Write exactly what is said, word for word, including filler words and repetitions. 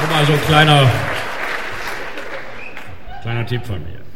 Guck mal, so ein kleiner, kleiner Tipp von mir.